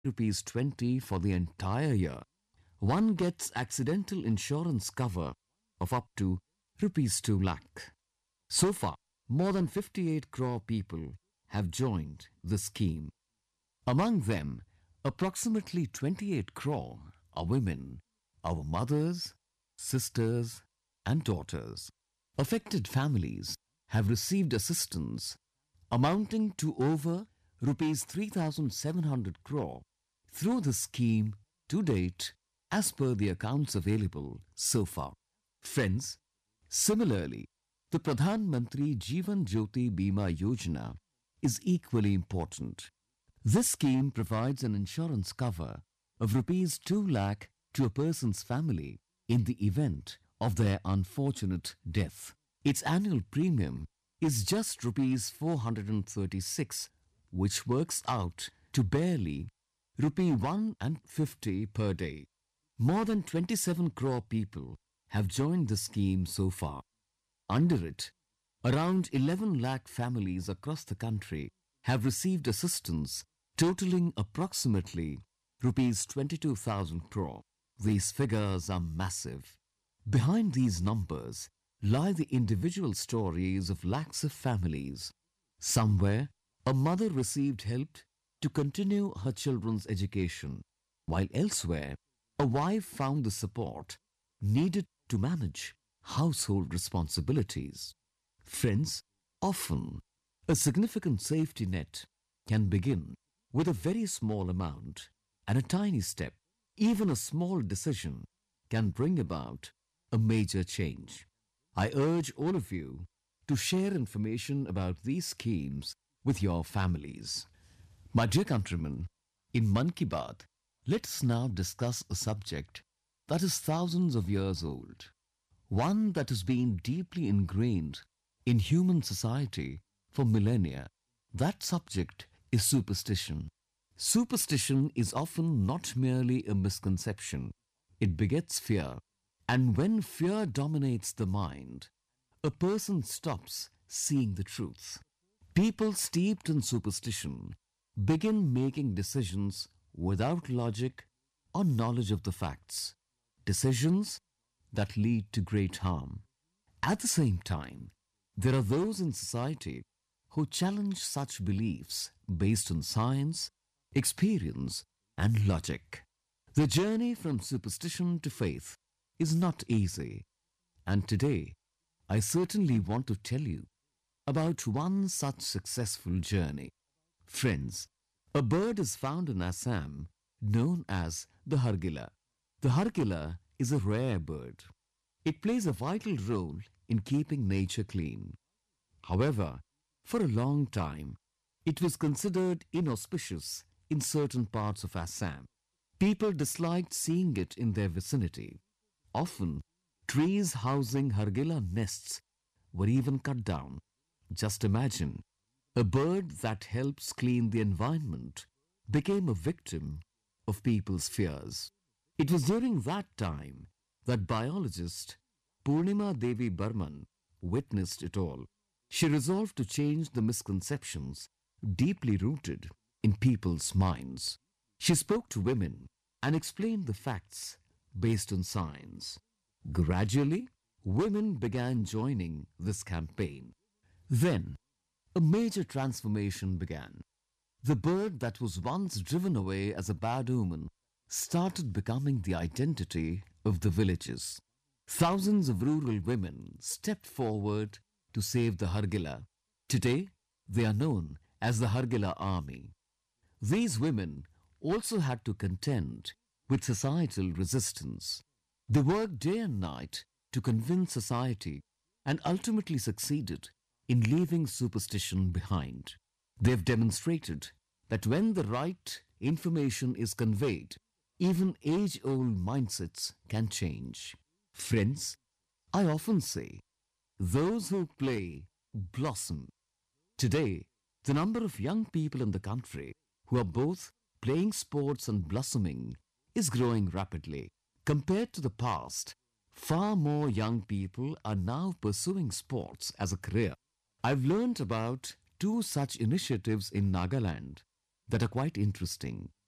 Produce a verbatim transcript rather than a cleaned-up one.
rupees twenty for the entire year, one gets accidental insurance cover of up to rupees two lakh. So far, more than fifty-eight crore people have joined the scheme. Among them, approximately twenty-eight crore are women, our mothers, sisters, and daughters. Affected families have received assistance amounting to over rupees three thousand seven hundred crore through the scheme to date, as per the accounts available so far. Friends, similarly, the Pradhan Mantri Jeevan Jyoti Bima Yojana is equally important. This scheme provides an insurance cover of rupees two lakh to a person's family in the event of their unfortunate death. Its annual premium is just rupees four hundred thirty-six, which works out to barely rupee one hundred fifty per day. More than twenty-seven crore people have joined the scheme so far. Under it, around eleven lakh families across the country have received assistance totaling approximately rupees twenty-two thousand crore. These figures are massive. Behind these numbers lie the individual stories of lakhs of families. Somewhere, a mother received help to continue her children's education, while elsewhere, a wife found the support needed to manage household responsibilities. Friends, often a significant safety net can begin with a very small amount, and a tiny step, even a small decision, can bring about a major change. I urge all of you to share information about these schemes with your families. My dear countrymen, in Mann Ki Baat, let us now discuss a subject that is thousands of years old, one that has been deeply ingrained in human society for millennia. That subject is superstition. Superstition is often not merely a misconception. It begets fear, and when fear dominates the mind, a person stops seeing the truth. People steeped in superstition begin making decisions without logic or knowledge of the facts, decisions that lead to great harm. At the same time, there are those in society who challenge such beliefs based on science, experience, and logic. The journey from superstition to faith is not easy, and today I certainly want to tell you about one such successful journey. Friends, a bird is found in Assam known as the Hargila. The Hargila is a rare bird. It plays a vital role in keeping nature clean. However, for a long time, it was considered inauspicious in certain parts of Assam. People disliked seeing it in their vicinity. Often, trees housing Hargila nests were even cut down. Just imagine, a bird that helps clean the environment became a victim of people's fears. It was during that time that biologist Purnima Devi Burman witnessed it all. She resolved to change the misconceptions deeply rooted in people's minds. She spoke to women and explained the facts based on science. Gradually, women began joining this campaign. Then, a major transformation began. The bird that was once driven away as a bad omen started becoming the identity of the villages. Thousands of rural women stepped forward to save the Hargila. Today, they are known as the Hargila Army. These women also had to contend with societal resistance. They worked day and night to convince society and ultimately succeeded in leaving superstition behind. They have demonstrated that when the right information is conveyed, even age-old mindsets can change. Friends, I often say, those who play blossom. Today, the number of young people in the country who are both playing sports and blossoming is growing rapidly. Compared to the past, far more young people are now pursuing sports as a career. I've learnt about two such initiatives in Nagaland that are quite interesting.